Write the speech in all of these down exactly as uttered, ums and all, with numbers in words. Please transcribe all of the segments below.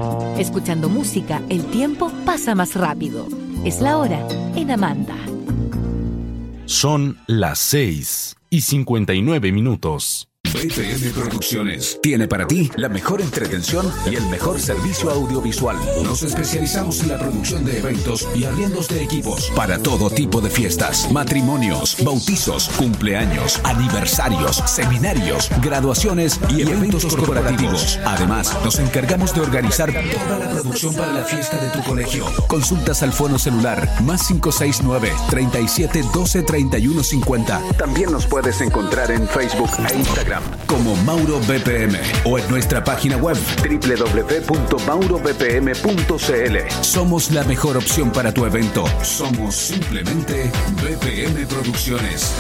Escuchando música, el tiempo pasa más rápido. Es la hora en Amanda. Son las seis y cincuenta y nueve minutos. B P M Producciones tiene para ti la mejor entretención y el mejor servicio audiovisual. Nos especializamos en la producción de eventos y arriendos de equipos para todo tipo de fiestas, matrimonios, bautizos, cumpleaños, aniversarios, seminarios, graduaciones y eventos corporativos. Además, nos encargamos de organizar toda la producción para la fiesta de tu colegio. Consultas al fono celular más cinco seis nueve, treinta y siete, doce, treinta y uno, cincuenta. También nos puedes encontrar en Facebook e Instagram como Mauro B P M o en nuestra página web doble u doble u doble u punto mauro b p m punto c l. Somos la mejor opción para tu evento. Somos simplemente B P M Producciones.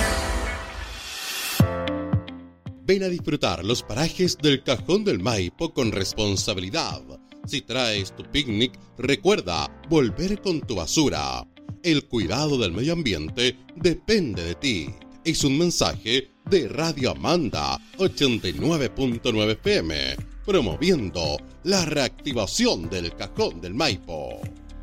Ven a disfrutar los parajes del Cajón del Maipo con responsabilidad. Si traes tu picnic, recuerda volver con tu basura. El cuidado del medio ambiente depende de ti. Es un mensaje de Radio Amanda ochenta y nueve punto nueve F M, promoviendo la reactivación del Cajón del Maipo.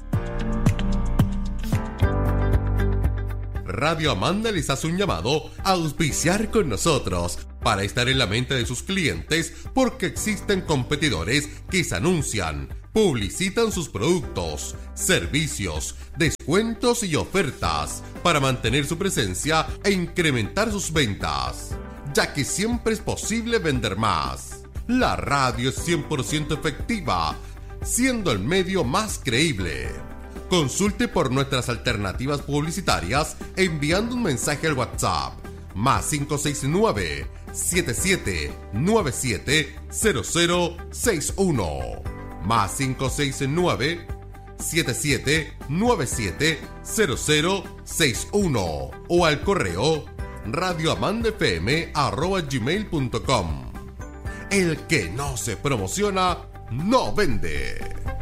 Radio Amanda les hace un llamado a auspiciar con nosotros para estar en la mente de sus clientes, porque existen competidores que se anuncian, publicitan sus productos, servicios, descuentos y ofertas para mantener su presencia e incrementar sus ventas, ya que siempre es posible vender más. La radio es cien por ciento efectiva, siendo el medio más creíble. Consulte por nuestras alternativas publicitarias enviando un mensaje al WhatsApp más cinco seis nueve, siete siete nueve siete, cero cero seis uno más cinco seis nueve, siete siete nueve siete, cero cero seis uno o al correo radioamandafm arroba gmail punto com. El que no se promociona no vende.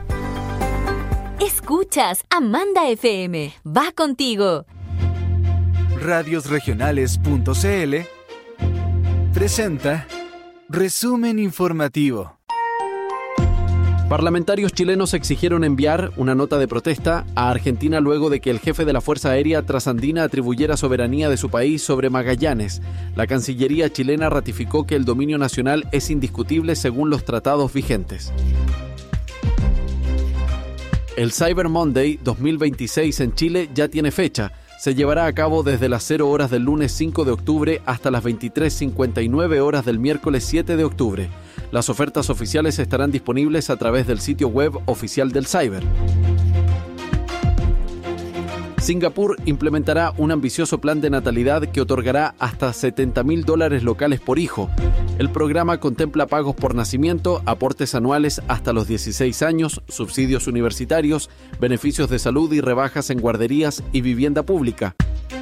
Escuchas Amanda F M. Va contigo. radiosregionales punto c l presenta Resumen Informativo. Parlamentarios chilenos exigieron enviar una nota de protesta a Argentina luego de que el jefe de la Fuerza Aérea Trasandina atribuyera soberanía de su país sobre Magallanes. La Cancillería chilena ratificó que el dominio nacional es indiscutible según los tratados vigentes. El Cyber Monday dos mil veintiséis en Chile ya tiene fecha. Se llevará a cabo desde las cero horas del lunes cinco de octubre hasta las veintitrés cincuenta y nueve horas del miércoles siete de octubre. Las ofertas oficiales estarán disponibles a través del sitio web oficial del Cyber. Singapur implementará un ambicioso plan de natalidad que otorgará hasta setenta mil dólares locales por hijo. El programa contempla pagos por nacimiento, aportes anuales hasta los dieciséis años, subsidios universitarios, beneficios de salud y rebajas en guarderías y vivienda pública.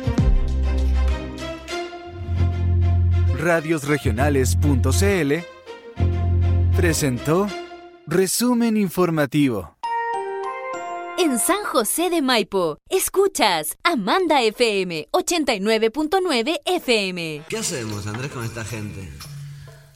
radiosregionales punto c l presentó Resumen Informativo. En San José de Maipo, escuchas Amanda F M ochenta y nueve punto nueve F M. ¿Qué hacemos, Andrés, con esta gente?